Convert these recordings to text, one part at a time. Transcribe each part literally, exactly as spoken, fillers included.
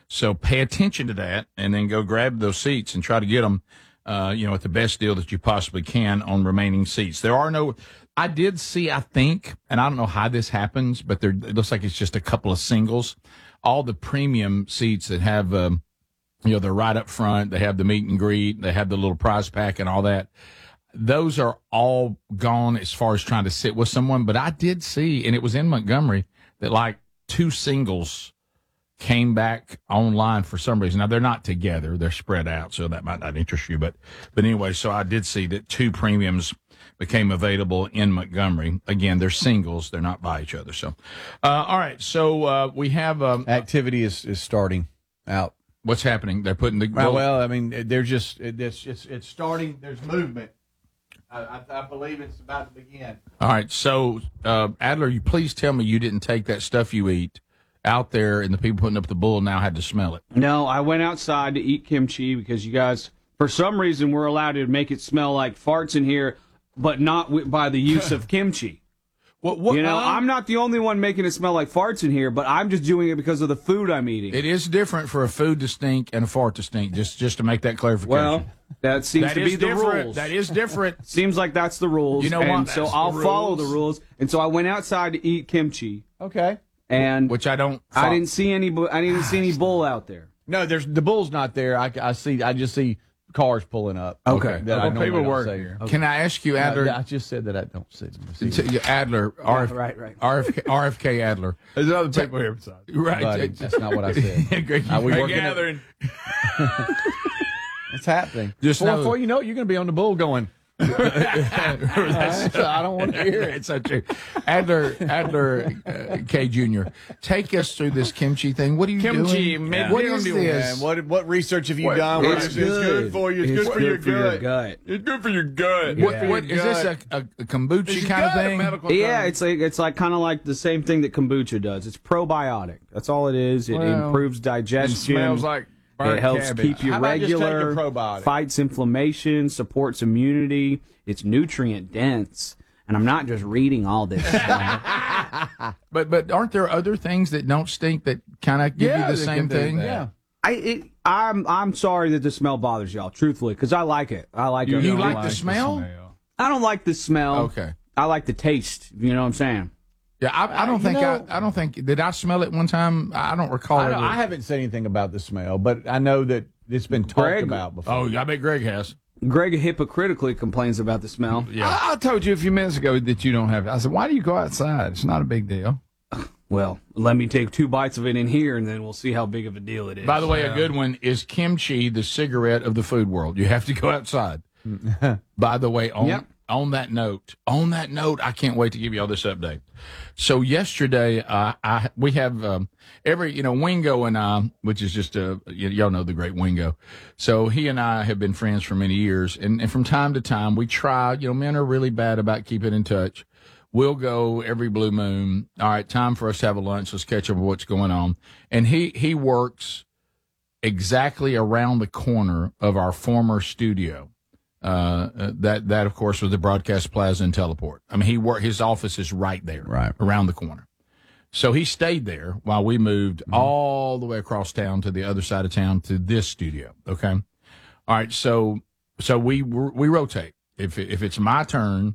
So pay attention to that, and then go grab those seats and try to get them, uh, you know, at the best deal that you possibly can on remaining seats. There are no. I did see, I think, and I don't know how this happens, but there it looks like it's just a couple of singles. All the premium seats that have, um, you know, they're right up front. They have the meet and greet. They have the little prize pack and all that. Those are all gone as far as trying to sit with someone. But I did see, and it was in Montgomery, that like two singles came back online for some reason. Now, they're not together. They're spread out, so that might not interest you. But, but anyway, so I did see that two premiums became available in Montgomery. Again, they're singles. They're not by each other. So, uh, all right. So uh, we have um, activity is, is starting out. What's happening? They're putting the well. Well, I mean, they're just it's it's it's starting. There's movement. I, I, I believe it's about to begin. All right. So, uh, Adler, you please tell me you didn't take that stuff you eat out there, and the people putting up the bull now had to smell it. No, I went outside to eat kimchi because you guys, for some reason, were allowed to make it smell like farts in here, but not w- by the use of kimchi. What, what, you know, uh, I'm not the only one making it smell like farts in here, but I'm just doing it because of the food I'm eating. It is different for a food to stink and a fart to stink, just just to make that clarification. Well, that seems that to be the different. rules. That is different. Seems like that's the rules. You know and what? So That's I'll the follow rules. the rules. And so I went outside to eat kimchi. Okay. And which I don't. I didn't see any. I didn't see any bull out there. No, there's the bull's not there. I, I see. I just see cars pulling up. Okay. That Okay. I People work work here. Can I ask you, Adler? No, I just said that I don't see them. T- you- Adler, R F, right, right. R F K, R F K Adler. There's other people here besides. Right. Buddy, that's not what I said. Great. Uh, we Great working at- gathering. It's happening. Just before, know- before you know it, you're going to be on the bull going. That's, I don't want to hear it. It's so true. Adler, Adler uh, K. Junior, take us through this kimchi thing. What are you Kimchi, doing? man. What Yeah. is Man, this? What what research have you What- done? what What is is It's it? good for you. It's, It's good, for, good your, for your gut. gut. It's good for your gut. What, Good for what your is this gut. a, a, a kombucha Is your kind of gut a thing? medical Yeah, term? it's like it's like kind of like the same thing that kombucha does. It's probiotic. That's all it is. It Well, improves It digestion. smells like burnt It helps cabbage. keep you How about just take a regular, probiotic? fights inflammation, supports immunity. It's nutrient dense. And I'm not just reading all this stuff. But but aren't there other things that don't stink that kind of give Yeah, you the they same can do thing? that. Yeah. I it, I'm I'm sorry that the smell bothers y'all, truthfully, because I like it. I like it. You don't like the smell? I don't like the smell. Okay. I like the taste. You know what I'm saying? Yeah, I, I don't you think know- I. I don't think. Did I smell it one time? I don't recall. I, don't- ever- I haven't said anything about the smell, but I know that it's been talked Greg- about before. Oh, I bet Greg has. Greg hypocritically complains about the smell. Yeah. I, I told you a few minutes ago that you don't have it. I said, why do you go outside? It's not a big deal. Well, let me take two bites of it in here, and then we'll see how big of a deal it is. By the way, a good one is kimchi, the cigarette of the food world. You have to go outside. By the way, on Yep. on that note, on that note, I can't wait to give you all this update. So yesterday, uh, I we have um, every you know Wingo and I, which is just a y- y'all know the great Wingo. So he and I have been friends for many years, and, and from time to time we try. You know, men are really bad about keeping in touch. We'll go every blue moon. All right, time for us to have a lunch. Let's catch up with what's going on. And he he works exactly around the corner of our former studio. Uh, uh, that that of course was the Broadcast Plaza and Teleport. I mean, he worked. His office is right there, Right. around the corner. So he stayed there while we moved all the way across town to the other side of town to this studio. Okay, all right. So so we we rotate. If if it's my turn,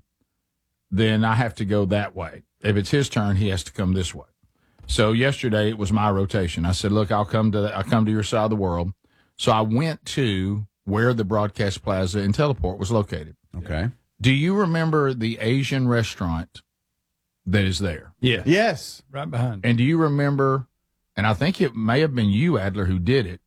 then I have to go that way. If it's his turn, he has to come this way. So yesterday it was my rotation. I said, "Look, I'll come to the, I'll come to your side of the world." So I went to where the Broadcast Plaza and Teleport was located. Okay. Do you remember the Asian restaurant that is there? Yeah. Yes. Right behind. And do you remember, and I think it may have been you, Adler, who did it,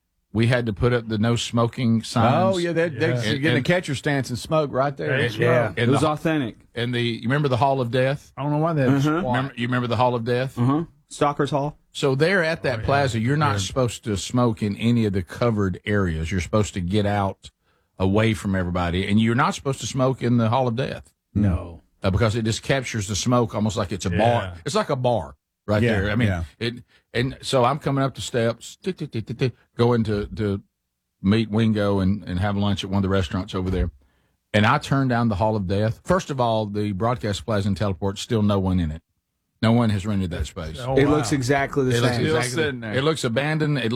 we had to put up the no smoking signs. Oh, yeah. They're, they're Yeah. getting And- a catcher stance and smoke right there. That's Yeah, right. it And was the- authentic. And the, you remember the Hall of Death? I don't know why that's Uh-huh. why. Remember, you remember the Hall of Death? Uh-huh. Stalker's Hall. So there at that plaza, you're not supposed to smoke in any of the covered areas. You're supposed to get out away from everybody, and you're not supposed to smoke in the Hall of Death No. uh, because it just captures the smoke almost like it's a Yeah. bar. It's like a bar right Yeah, there. I mean, yeah. it. And so I'm coming up the steps, tick, tick, tick, tick, tick, going to to meet Wingo and and have lunch at one of the restaurants over there. And I turned down the Hall of Death. First of all, the Broadcast Plaza and Teleport, still no one in it. No one has rented that space. Oh, It wow. looks exactly the It looks same. Still exactly. sitting there. It looks abandoned. It